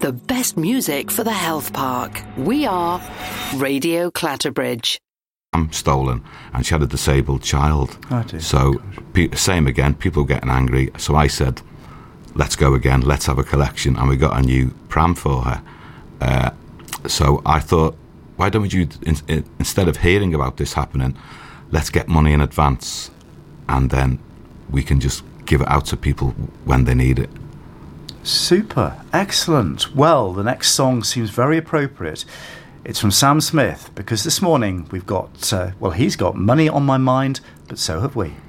the best music for the health park. We are Radio Clatterbridge. Stolen, and she had a disabled child. Oh, dear. So, same again, people were getting angry. So I said, let's go again, let's have a collection. And we got a new pram for her. So I thought, why don't you, instead of hearing about this happening, let's get money in advance, and then we can just give it out to people when they need it. Super. Excellent. Well, the next song seems very appropriate. It's from Sam Smith, because this morning we've got, he's got Money on My Mind, but so have we.